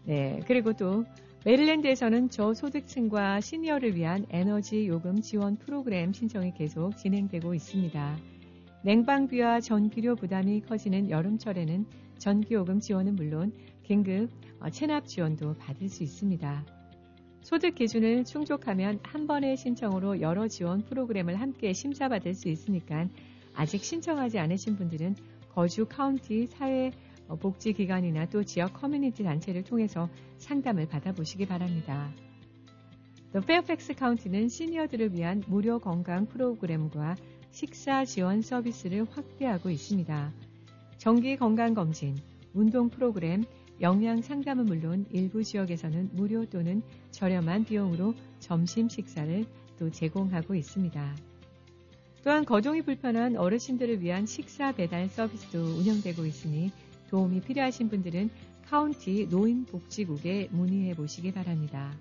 네, 그리고 또 메릴랜드에서는 저소득층과 시니어를 위한 에너지 요금 지원 프로그램 신청이 계속 진행되고 있습니다. 냉방비와 전기료 부담이 커지는 여름철에는 전기요금 지원은 물론 긴급 체납 지원도 받을 수 있습니다. 소득 기준을 충족하면 한 번의 신청으로 여러 지원 프로그램을 함께 심사받을 수 있으니까 아직 신청하지 않으신 분들은 거주 카운티 사회복지기관이나 또 지역 커뮤니티 단체를 통해서 상담을 받아보시기 바랍니다. 또 페어팩스 카운티는 시니어들을 위한 무료 건강 프로그램과 식사 지원 서비스를 확대하고 있습니다. 정기 건강검진, 운동 프로그램, 영양 상담은 물론 일부 지역에서는 무료 또는 저렴한 비용으로 점심 식사를 또 제공하고 있습니다. 또한 거동이 불편한 어르신들을 위한 식사 배달 서비스도 운영되고 있으니 도움이 필요하신 분들은 카운티 노인복지국에 문의해 보시기 바랍니다.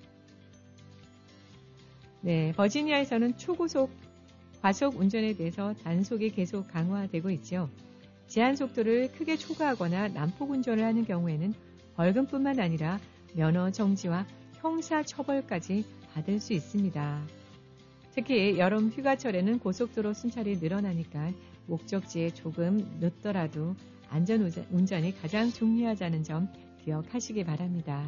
네, 버지니아에서는 초고속 과속 운전에 대해서 단속이 계속 강화되고 있죠. 제한 속도를 크게 초과하거나 난폭 운전을 하는 경우에는 벌금뿐만 아니라 면허 정지와 형사 처벌까지 받을 수 있습니다. 특히 여름 휴가철에는 고속도로 순찰이 늘어나니까 목적지에 조금 늦더라도 안전 운전이 가장 중요하다는 점 기억하시기 바랍니다.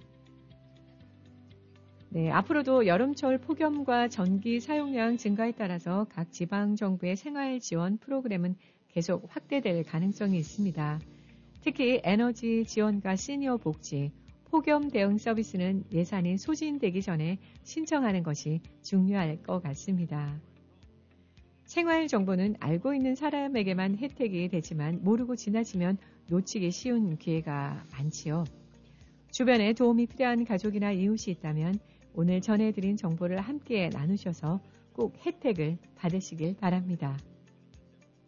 네, 앞으로도 여름철 폭염과 전기 사용량 증가에 따라서 각 지방정부의 생활 지원 프로그램은 계속 확대될 가능성이 있습니다. 특히 에너지 지원과 시니어 복지, 폭염 대응 서비스는 예산이 소진되기 전에 신청하는 것이 중요할 것 같습니다. 생활 정보는 알고 있는 사람에게만 혜택이 되지만 모르고 지나치면 놓치기 쉬운 기회가 많지요. 주변에 도움이 필요한 가족이나 이웃이 있다면 오늘 전해드린 정보를 함께 나누셔서 꼭 혜택을 받으시길 바랍니다.